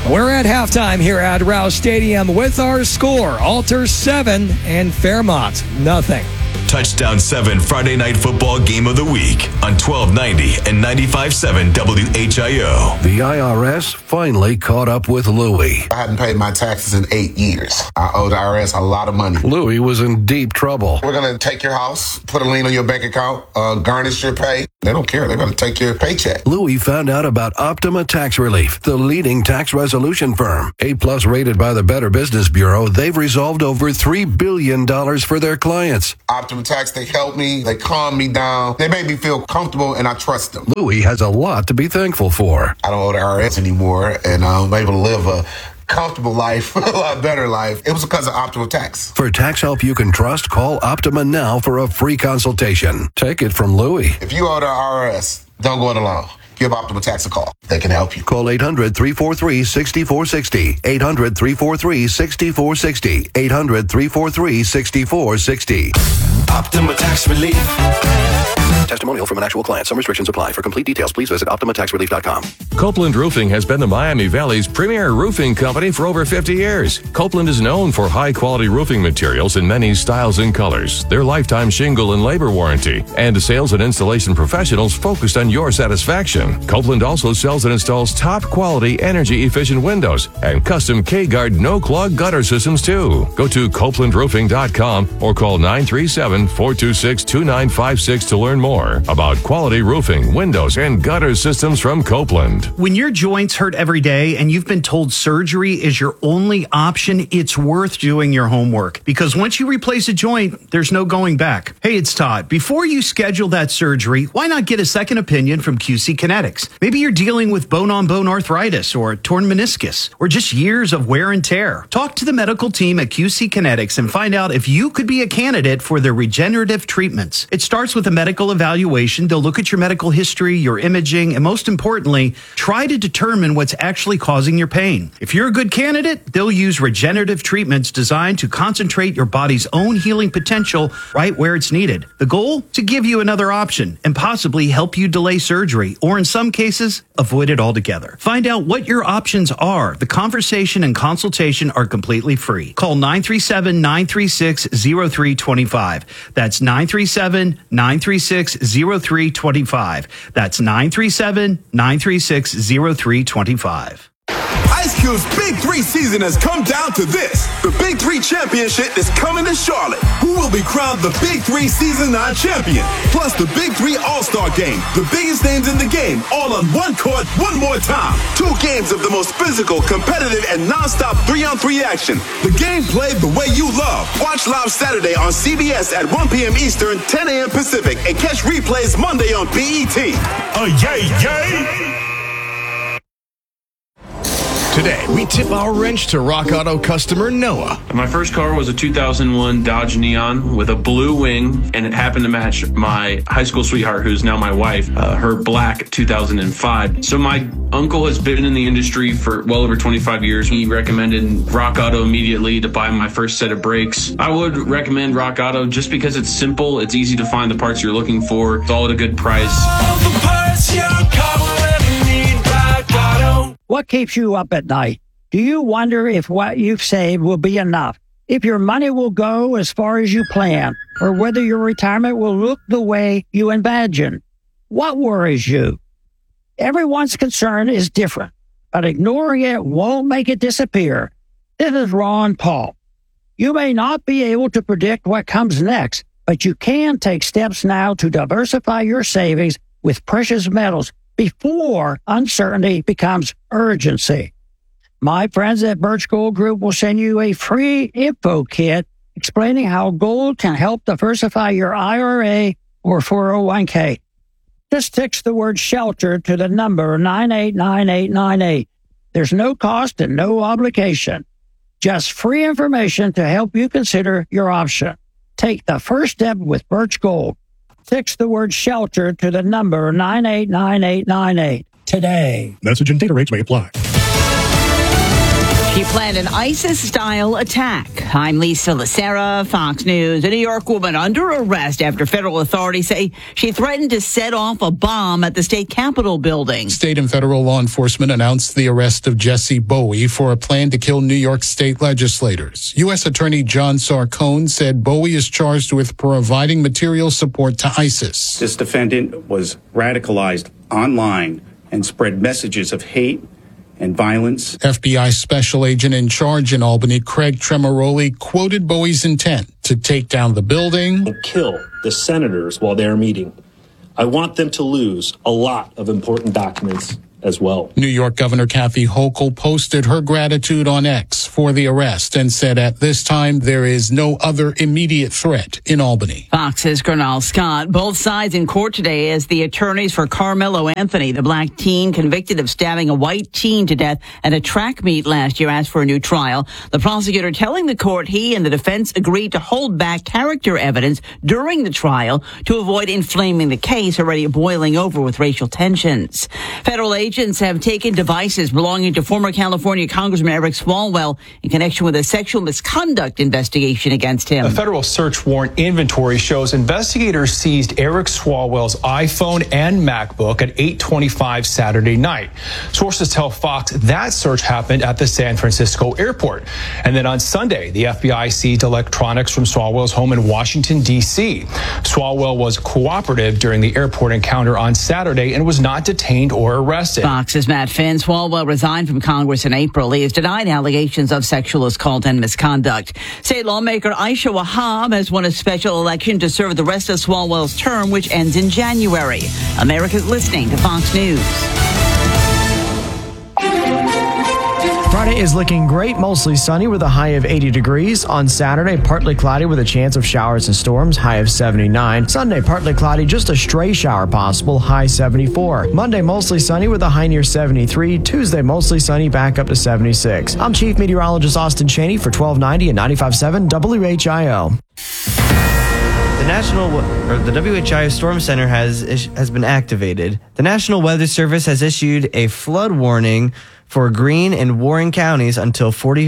We're at halftime here at Rouse Stadium with our score. Alter 7 and Fairmont nothing. Touchdown 7 Friday Night Football Game of the Week on 1290 and 95.7 WHIO. The IRS finally caught up with Louie. I hadn't paid my taxes in 8 years. I owed the IRS a lot of money. Louie was in deep trouble. We're going to take your house, put a lien on your bank account, garnish your pay. They don't care. They're going to take your paycheck. Louie found out about Optima Tax Relief, the leading tax resolution firm. A+ rated by the Better Business Bureau, they've resolved over $3 billion for their clients. Optima Tax, they helped me. They calmed me down. They made me feel comfortable, and I trust them. Louie has a lot to be thankful for. I don't owe the IRS anymore, and I'm able to live a comfortable life, a lot better life. It was because of Optima Tax. For tax help you can trust, call Optima now for a free consultation. Take it from Louie. If you owe the IRS, don't go it alone. Give Optima Tax a call. They can help you. Call 800-343-6460. 800-343-6460. 800-343-6460. Optima Tax Relief. Testimonial from an actual client. Some restrictions apply. For complete details, please visit OptimaTaxRelief.com. Copeland Roofing has been the Miami Valley's premier roofing company for over 50 years. Copeland is known for high-quality roofing materials in many styles and colors, their lifetime shingle and labor warranty, and sales and installation professionals focused on your satisfaction. Copeland also sells and installs top-quality, energy-efficient windows and custom K-Guard no-clog gutter systems, too. Go to CopelandRoofing.com or call 937-426-2956 to learn more about quality roofing, windows, and gutter systems from Copeland. When your joints hurt every day and you've been told surgery is your only option, it's worth doing your homework, because once you replace a joint, there's no going back. Hey, it's Todd. Before you schedule that surgery, why not get a second opinion from QC Kinetics? Maybe you're dealing with bone-on-bone arthritis or torn meniscus or just years of wear and tear. Talk to the medical team at QC Kinetics and find out if you could be a candidate for their regenerative treatments. It starts with a medical evaluation. They'll look at your medical history, your imaging, and most importantly, try to determine what's actually causing your pain. If you're a good candidate, they'll use regenerative treatments designed to concentrate your body's own healing potential right where it's needed. The goal? To give you another option and possibly help you delay surgery, or in some cases, avoid it altogether. Find out what your options are. The conversation and consultation are completely free. Call 937-936-0325. That's 937-936-0325. That's 937-936-0325. Ice Cube's Big 3 season has come down to this. The Big 3 Championship is coming to Charlotte. Who will be crowned the Big 3 Season 9 champion? Plus the Big 3 All-Star Game. The biggest names in the game, all on one court, one more time. 2 games of the most physical, competitive, and non-stop 3-on-3 action. The game played the way you love. Watch live Saturday on CBS at 1 p.m. Eastern, 10 a.m. Pacific, and catch replays Monday on BET. Yay, yay! Today, we tip our wrench to Rock Auto customer Noah. My first car was a 2001 Dodge Neon with a blue wing, and it happened to match my high school sweetheart, who's now my wife, her black 2005. So my uncle has been in the industry for well over 25 years. He recommended Rock Auto immediately to buy my first set of brakes. I would recommend Rock Auto just because it's simple, it's easy to find the parts you're looking for, it's all at a good price. All the parts your car will ever need, Rock Auto. What keeps you up at night? Do you wonder if what you've saved will be enough? If your money will go as far as you plan? Or whether your retirement will look the way you imagine? What worries you? Everyone's concern is different, but ignoring it won't make it disappear. This is Ron Paul. You may not be able to predict what comes next, but you can take steps now to diversify your savings with precious metals before uncertainty becomes urgency. My friends at Birch Gold Group will send you a free info kit explaining how gold can help diversify your IRA or 401k. Just text the word SHELTER to the number 989898. There's no cost and no obligation. Just free information to help you consider your option. Take the first step with Birch Gold. Text the word SHELTER to the number 989898 today. Message and data rates may apply. He planned an ISIS-style attack. I'm Lisa Lacera, Fox News. A New York woman under arrest after federal authorities say she threatened to set off a bomb at the state capitol building. State and federal law enforcement announced the arrest of Jesse Bowie for a plan to kill New York state legislators. U.S. Attorney John Sarcone said Bowie is charged with providing material support to ISIS. This defendant was radicalized online and spread messages of hate and violence. FBI special agent in charge in Albany, Craig Tremoroli, quoted Bowie's intent to take down the building and kill the senators while they're meeting. I want them to lose a lot of important documents as well. New York Governor Kathy Hochul posted her gratitude on X for the arrest and said at this time there is no other immediate threat in Albany. Fox's Gernal Scott. Both sides in court today as the attorneys for Carmelo Anthony, the black teen convicted of stabbing a white teen to death at a track meet last year, asked for a new trial. The prosecutor telling the court he and the defense agreed to hold back character evidence during the trial to avoid inflaming the case already boiling over with racial tensions. Federal agents have taken devices belonging to former California Congressman Eric Swalwell in connection with a sexual misconduct investigation against him. A federal search warrant inventory shows investigators seized Eric Swalwell's iPhone and MacBook at 8:25 Saturday night. Sources tell Fox that search happened at the San Francisco airport. And then on Sunday, the FBI seized electronics from Swalwell's home in Washington, D.C. Swalwell was cooperative during the airport encounter on Saturday and was not detained or arrested. Fox's Matt Finn. Swalwell resigned from Congress in April. He has denied allegations of sexual assault and misconduct. State lawmaker Aisha Wahab has won a special election to serve the rest of Swalwell's term, which ends in January. America's listening to Fox News. Friday is looking great, mostly sunny with a high of 80 degrees. On Saturday, partly cloudy with a chance of showers and storms, high of 79. Sunday, partly cloudy, just a stray shower possible, high 74. Monday, mostly sunny with a high near 73. Tuesday, mostly sunny, back up to 76. I'm Chief Meteorologist Austin Chaney for 1290 and 95.7 WHIO. The WHIO Storm Center has been activated. The National Weather Service has issued a flood warning for Greene and Warren counties until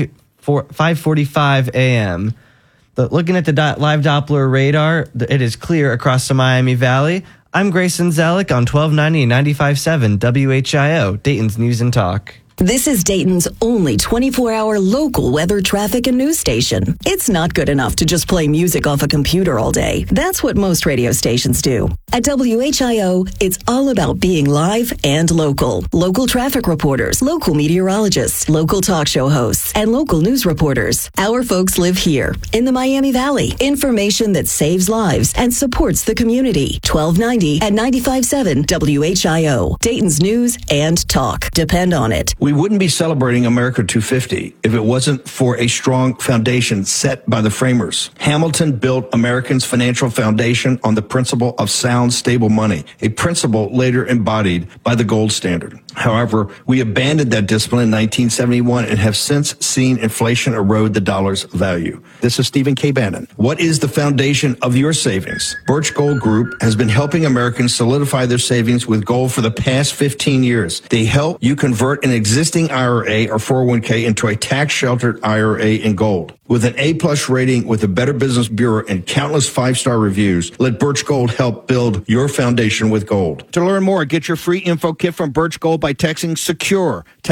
5:45 a.m. Looking at the live Doppler radar, it is clear across the Miami Valley. I'm Grayson Zelick on 1290 and 95.7 WHIO, Dayton's News and Talk. This is Dayton's only 24-hour local weather, traffic, and news station. It's not good enough to just play music off a computer all day. That's what most radio stations do. At WHIO, it's all about being live and local. Local traffic reporters, local meteorologists, local talk show hosts, and local news reporters. Our folks live here in the Miami Valley. Information that saves lives and supports the community. 1290 and 95.7 WHIO. Dayton's News and Talk. Depend on it. We wouldn't be celebrating America 250 if it wasn't for a strong foundation set by the framers. Hamilton built Americans' financial foundation on the principle of sound, stable money, a principle later embodied by the gold standard. However, we abandoned that discipline in 1971 and have since seen inflation erode the dollar's value. This is Stephen K. Bannon. What is the foundation of your savings? Birch Gold Group has been helping Americans solidify their savings with gold for the past 15 years. They help you convert an existing IRA or 401k into a tax-sheltered IRA in gold. With an A-plus rating with the Better Business Bureau and countless 5-star reviews, let Birch Gold help build your foundation with gold. To learn more, get your free info kit from Birch Gold by texting SECURE to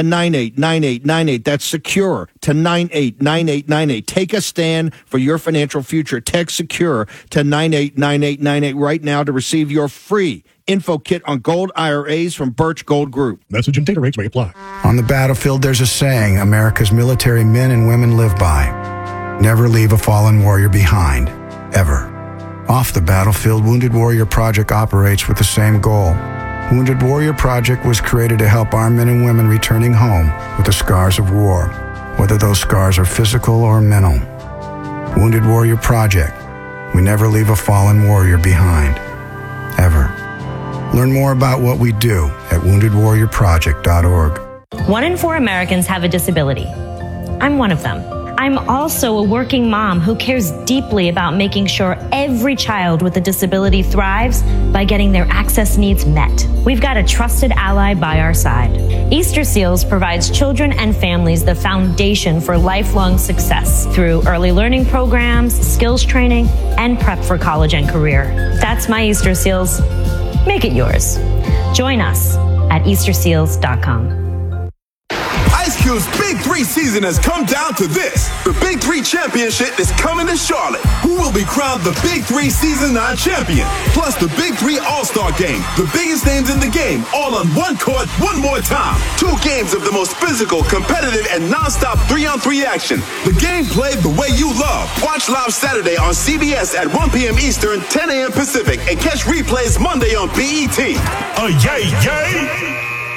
989898. That's SECURE to 989898. Take a stand for your financial future. Text SECURE to 989898 right now to receive your free info kit on gold IRAs from Birch Gold Group. Message and data rates may apply. On the battlefield, there's a saying America's military men and women live by. Never leave a fallen warrior behind, ever. Off the battlefield, Wounded Warrior Project operates with the same goal. Wounded Warrior Project was created to help our men and women returning home with the scars of war, whether those scars are physical or mental. Wounded Warrior Project. We never leave a fallen warrior behind, ever. Learn more about what we do at woundedwarriorproject.org. 1 in 4 Americans have a disability. I'm one of them. I'm also a working mom who cares deeply about making sure every child with a disability thrives by getting their access needs met. We've got a trusted ally by our side. Easter Seals provides children and families the foundation for lifelong success through early learning programs, skills training, and prep for college and career. That's my Easter Seals. Make it yours. Join us at EasterSeals.com. Ice Cube's Big 3 season has come down to this. The Big 3 Championship is coming to Charlotte. Who will be crowned the Big 3 Season 9 champion? Plus the Big 3 All-Star Game. The biggest names in the game, all on one court, one more time. 2 games of the most physical, competitive, and non-stop 3-on-3 action. The game played the way you love. Watch live Saturday on CBS at 1 p.m. Eastern, 10 a.m. Pacific, and catch replays Monday on BET. Yay, yay!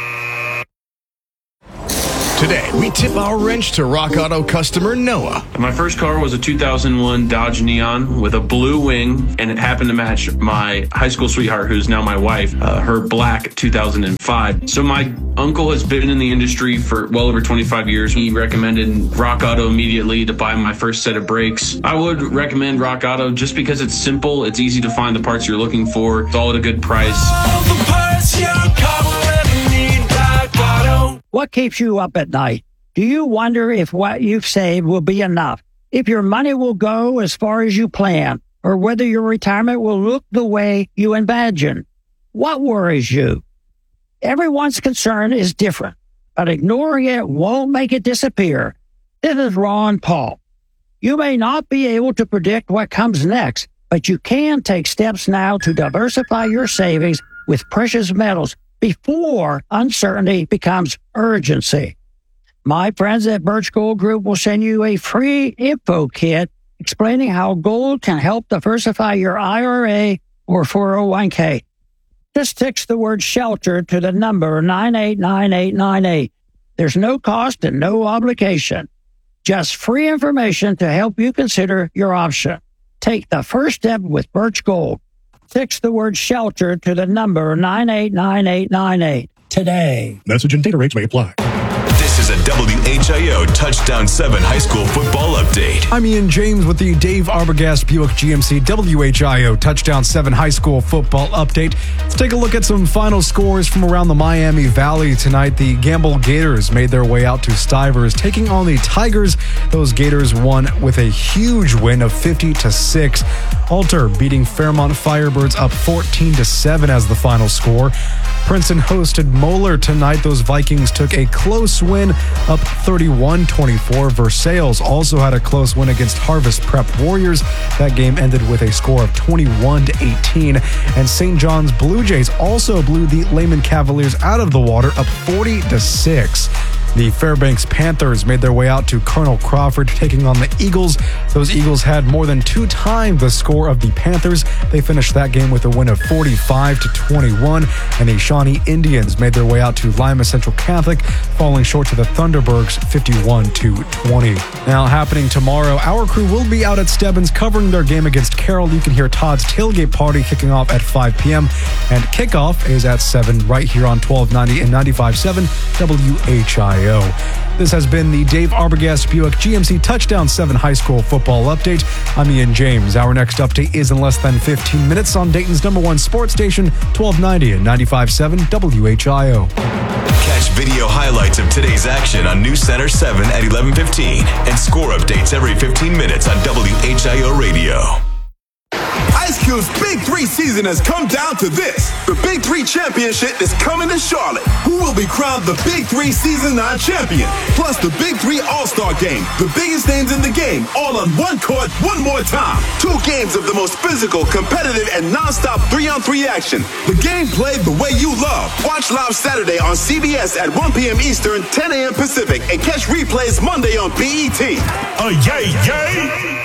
Today, we tip our wrench to Rock Auto customer Noah. My first car was a 2001 Dodge Neon with a blue wing, and it happened to match my high school sweetheart, who's now my wife, her black 2005. So my uncle has been in the industry for well over 25 years. He recommended Rock Auto immediately to buy my first set of brakes. I would recommend Rock Auto just because it's simple, it's easy to find the parts you're looking for, it's all at a good price. All the parts your car will ever need, Rock Auto. What keeps you up at night? Do you wonder if what you've saved will be enough? If your money will go as far as you plan? Or whether your retirement will look the way you imagine? What worries you? Everyone's concern is different, but ignoring it won't make it disappear. This is Ron Paul. You may not be able to predict what comes next, but you can take steps now to diversify your savings with precious metals before uncertainty becomes urgency. My friends at Birch Gold Group will send you a free info kit explaining how gold can help diversify your IRA or 401k. Just text the word shelter to the number 989898. There's no cost and no obligation. Just free information to help you consider your option. Take the first step with Birch Gold. Text the word shelter to the number 989898 today. Message and data rates may apply. This is a WHIO Touchdown 7 high school football update. I'm Ian James with the Dave Arbogast Buick GMC WHIO Touchdown 7 high school football update. Let's take a look at some final scores from around the Miami Valley tonight. The Gamble Gators made their way out to Stivers, taking on the Tigers. Those Gators won with a huge win of 50-6. Alter beating Fairmont Firebirds up 14-7 as the final score. Princeton hosted Moeller tonight. Those Vikings took a close win up 31-24. Versailles also had a close win against Harvest Prep Warriors. That game ended with a score of 21-18. And St. John's Blue Jays also blew the Lehman Cavaliers out of the water up 40-6. The Fairbanks Panthers made their way out to Colonel Crawford, taking on the Eagles. Those Eagles had more than 2 times the score of the Panthers. They finished that game with a win of 45-21. And the Shawnee Indians made their way out to Lima Central Catholic, falling short to the Thunderbirds 51-20. Now, happening tomorrow, our crew will be out at Stebbins covering their game against Carroll. You can hear Todd's tailgate party kicking off at 5 p.m. And kickoff is at 7 right here on 1290 and 95.7 WHIO. This has been the Dave Arbogast Buick GMC Touchdown 7 high school football update. I'm Ian James. Our next update is in less than 15 minutes on Dayton's #1 sports station, 1290 and 95.7 WHIO. Catch video highlights of today's action on News Center 7 at 11:15 and score updates every 15 minutes on WHIO Radio. Ice Cube's Big 3 season has come down to this. The Big 3 Championship is coming to Charlotte. Who will be crowned the Big 3 Season 9 champion? Plus the Big 3 All-Star Game. The biggest names in the game, all on one court, one more time. 2 games of the most physical, competitive, and non-stop 3-on-3 action. The game played the way you love. Watch live Saturday on CBS at 1 p.m. Eastern, 10 a.m. Pacific, and catch replays Monday on BET. Yay, yay!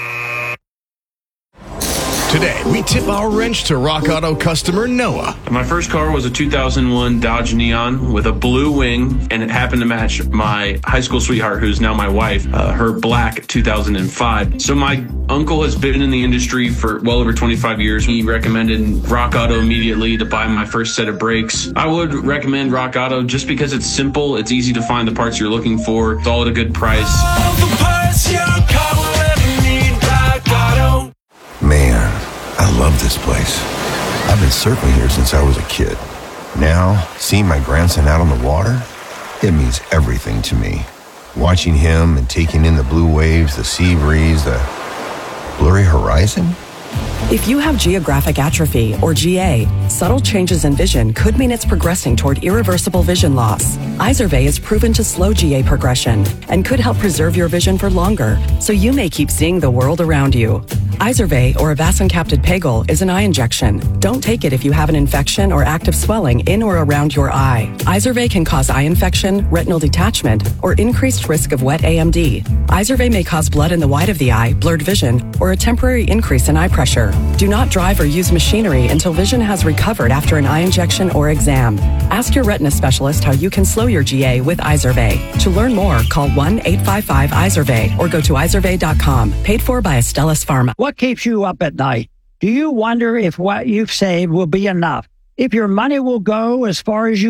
Today, we tip our wrench to Rock Auto customer Noah. My first car was a 2001 Dodge Neon with a blue wing, and it happened to match my high school sweetheart, who's now my wife, her black 2005. So my uncle has been in the industry for well over 25 years. He recommended Rock Auto immediately to buy my first set of brakes. I would recommend Rock Auto just because it's simple, it's easy to find the parts you're looking for, it's all at a good price. All the parts What's your car will ever need? Rock Auto. Man, I love this place. I've been surfing here since I was a kid. Now, seeing my grandson out on the water, it means everything to me. Watching him and taking in the blue waves, the sea breeze, the blurry horizon. If you have geographic atrophy, or GA, subtle changes in vision could mean it's progressing toward irreversible vision loss. Izervay is proven to slow GA progression and could help preserve your vision for longer, so you may keep seeing the world around you. Izervay, or avacincaptad pegol, is an eye injection. Don't take it if you have an infection or active swelling in or around your eye. Izervay can cause eye infection, retinal detachment, or increased risk of wet AMD. Izervay may cause blood in the white of the eye, blurred vision, or a temporary increase in eye pressure. Do not drive or use machinery until vision has recovered after an eye injection or exam. Ask your retina specialist how you can slow your GA with Izervay. To learn more, call 1-855-IZERVAY or go to izervay.com. Paid for by Astellas Pharma. What keeps you up at night? Do you wonder if what you've saved will be enough? If your money will go as far as you